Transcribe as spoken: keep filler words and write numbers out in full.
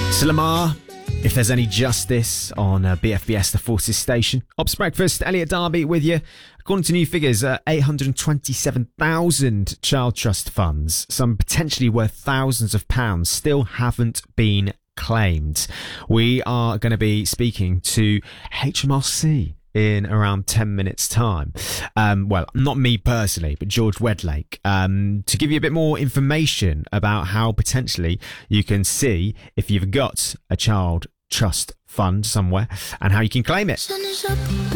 So Lamar, if there's any justice on uh, B F B S, the Forces Station. Ops Breakfast, Elliot Darby with you. According to new figures, uh, eight hundred twenty-seven thousand child trust funds, some potentially worth thousands of pounds, still haven't been claimed. We are going to be speaking to H M R C in around ten minutes time. Um, well, not me personally, but George Wedlake, um, to give you a bit more information about how potentially you can see if you've got a child trust fund somewhere and how you can claim it. Sun is up.